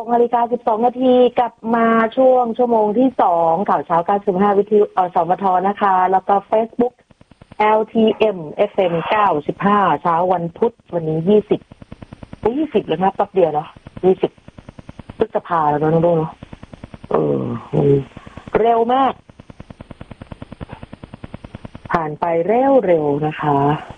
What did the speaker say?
16:12 น.กลับมาช่วงชั่วโมงที่2ข่าวเช้า95วิทยุสมทนะคะแล้วก็ Facebook LTM FM 95เช้าวันพุธวันนี้20แล้วนะแป๊บเดียวเนาะ20พฤษภาแล้วเนาะน้องๆเนาะเร็วมากผ่านไปเร็วๆนะคะ